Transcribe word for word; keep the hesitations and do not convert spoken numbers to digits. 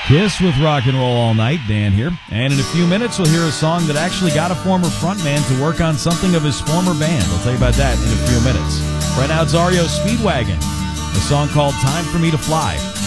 Kiss with Rock and Roll All Night. Dan here. And in a few minutes, we'll hear a song that actually got a former frontman to work on something of his former band. I'll tell you about that in a few minutes. Right now, it's R E O Speedwagon, a song called Time for Me to Fly.